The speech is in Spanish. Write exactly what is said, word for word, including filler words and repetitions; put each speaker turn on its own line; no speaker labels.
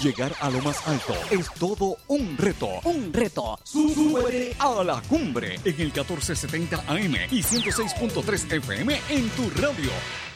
Llegar a lo más alto es todo un reto.
Un reto.
Sube a la cumbre en el catorce setenta A M y ciento seis punto tres F M en tu radio.